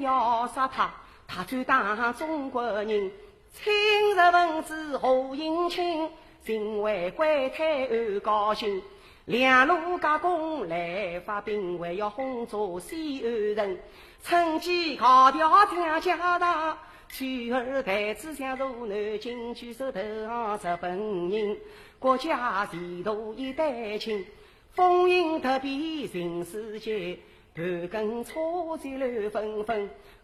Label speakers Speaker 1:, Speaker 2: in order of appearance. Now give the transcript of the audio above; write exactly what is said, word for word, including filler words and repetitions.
Speaker 1: 要杀他，他就当中国人。清日文字何应钦，心为国泰而高兴。两路加工来发兵，还要轰炸西安人。趁机考调将家大，去儿盖子向入南京，举手投降日本人。国家前途一代清，风云突变人世间，盘根错节乱纷纷。